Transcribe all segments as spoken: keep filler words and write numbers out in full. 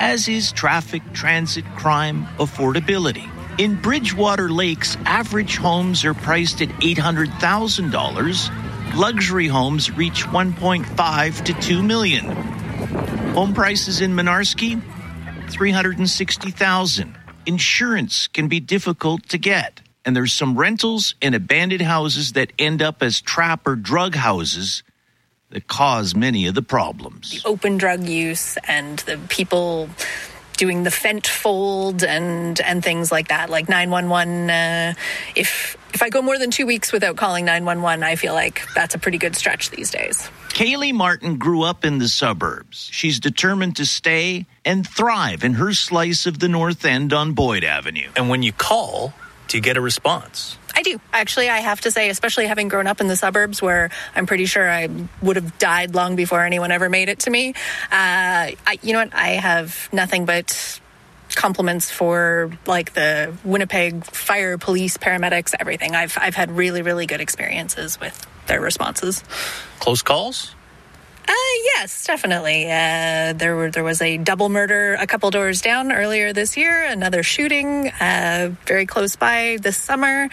as is traffic, transit, crime, affordability. In Bridgewater Lakes, average homes are priced at eight hundred thousand dollars. Luxury homes reach one point five to two million dollars. Home prices in Mynarski, three hundred sixty thousand dollars. Insurance can be difficult to get, and there's some rentals and abandoned houses that end up as trap or drug houses that cause many of the problems. The open drug use and the people doing the fent fold and and things like that, like nine one one. Uh, if if I go more than two weeks without calling nine one one, I feel like that's a pretty good stretch these days. Kaylee Martin grew up in the suburbs. She's determined to stay and thrive in her slice of the North End on Boyd Avenue. And when you call, do you get a response? I do. Actually, I have to say, especially having grown up in the suburbs where I'm pretty sure I would have died long before anyone ever made it to me. Uh, I, you know what? I have nothing but compliments for like the Winnipeg fire, police, paramedics, everything. I've I've had really, really good experiences with their responses. Close calls? Uh, yes, definitely. Uh, there were there was a double murder a couple doors down earlier this year, another shooting uh, very close by this summer.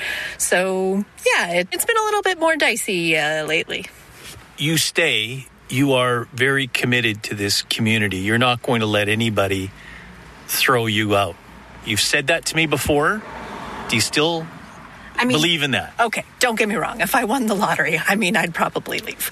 So, yeah, it, it's been a little bit more dicey uh, lately. You stay. You are very committed to this community. You're not going to let anybody throw you out. You've said that to me before. Do you still I mean, believe in that? Okay, don't get me wrong. If I won the lottery, I mean, I'd probably leave.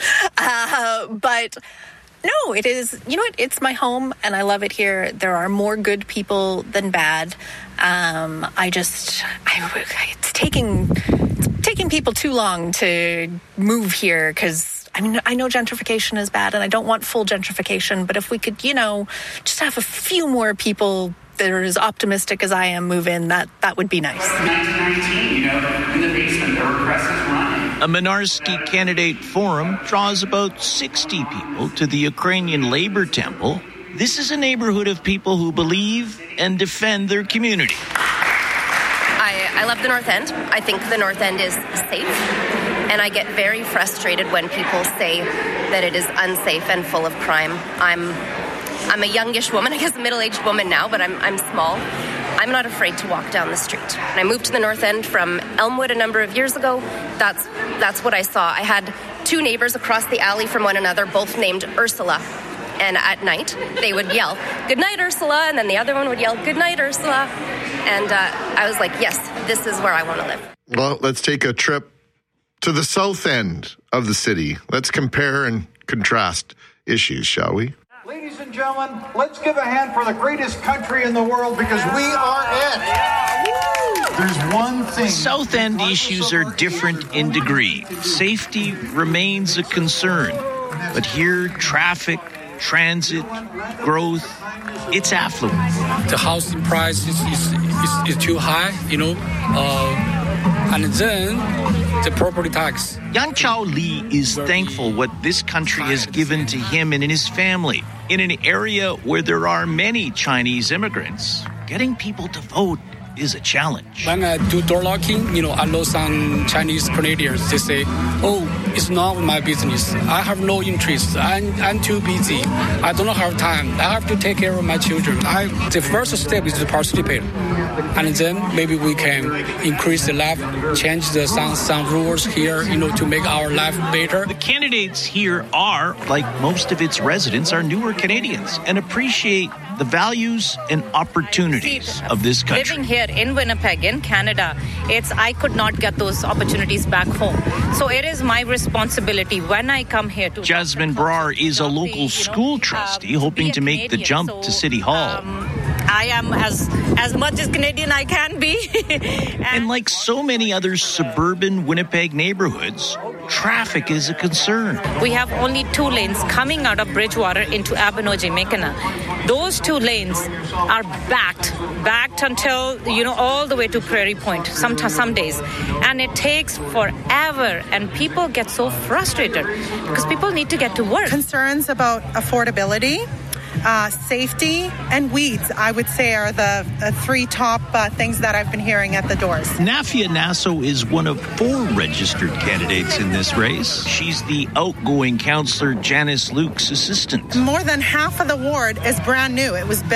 Uh, but no, it is, you know what? It's my home and I love it here. There are more good people than bad. Um, I just, I, it's taking, it's taking people too long to move here because I mean, I know gentrification is bad and I don't want full gentrification, but if we could, you know, just have a few more people that are as optimistic as I am move in, that, that would be nice. nineteen nineteen, you know, in the basement, there were presses running. A Mynarski candidate forum draws about sixty people to the Ukrainian Labor Temple. This is a neighborhood of people who believe and defend their community. I, I love the North End. I think the North End is safe. And I get very frustrated when people say that it is unsafe and full of crime. I'm I'm a youngish woman, I guess a middle-aged woman now, but I'm I'm small. I'm not afraid to walk down the street. When I moved to the North End from Elmwood a number of years ago, that's that's what I saw. I had two neighbors across the alley from one another, both named Ursula. And at night, they would yell, "Good night, Ursula," and then the other one would yell, "Good night, Ursula." And uh, I was like, yes, this is where I want to live. Well, let's take a trip to the south end of the city. Let's compare and contrast issues, shall we? Ladies and gentlemen, let's give a hand for the greatest country in the world because we are it. There's one thing. South End issues are different in degree. Safety remains a concern. But here, traffic, transit, growth, it's affluent. The housing price is, is, is, is too high, you know, uh, and then the property tax. Yan Chao Li is thankful what this country has given to him and his family. In an area where there are many Chinese immigrants, getting people to vote is a challenge. When I do door knocking, you know, I know some Chinese Canadians, they say, "Oh, it's not my business. I have no interest. I'm, I'm too busy. I don't have time. I have to take care of my children." I, the first step is to participate. And then maybe we can increase the life, change the some, some rules here, you know, to make our life better. The candidates here are, like most of its residents, are newer Canadians and appreciate the values and opportunities of this country. Living here in Winnipeg, in Canada, it's I could not get those opportunities back home. So it is my responsibility when I come here to... Jasmine Brar is a local school trustee hoping to make the jump to City Hall. Um, I am as as much as Canadian I can be. and, and like so many other suburban Winnipeg neighborhoods, traffic is a concern. We have only two lanes coming out of Bridgewater into Abinogi-Mekina. Those two lanes are backed, backed until, you know, all the way to Prairie Point, some, some days. And it takes forever, and people get so frustrated because people need to get to work. Concerns about affordability, Uh, safety, and weeds, I would say, are the uh, three top uh, things that I've been hearing at the doors. Nafia Nasso is one of four registered candidates in this race. She's the outgoing councillor Janice Luke's assistant. More than half of the ward is brand new. It was built